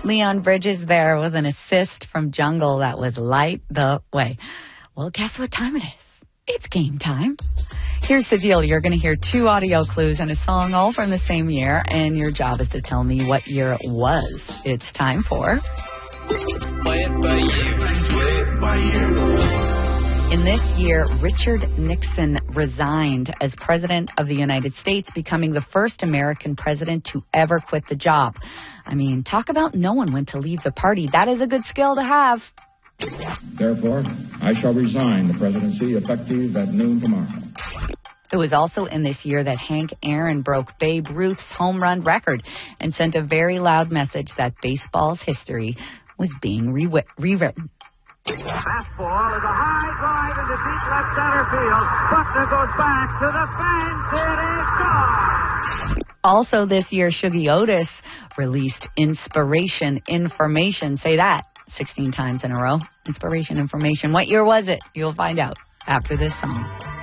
Leon Bridges there with an assist from Jungle that was light the way. Well, guess what time it is? It's game time. Here's the deal. You're going to hear 2 audio clues and a song all from the same year, and your job is to tell me what year it was. It's time for... Play it by you. Play it by you. In this year, Richard Nixon resigned as President of the United States, becoming the first American president to ever quit the job. I mean, talk about knowing when to leave the party. That is a good skill to have. Therefore, I shall resign the presidency effective at noon tomorrow. It was also in this year that Hank Aaron broke Babe Ruth's home run record and sent a very loud message that baseball's history was being rewritten. Fastball is a high drive into deep left center field. Buckner goes back to the fence. It is gone. Also this year, Shuggie Otis released Inspiration Information. Say that 16 times in a row. Inspiration Information. What year was it? You'll find out after this song.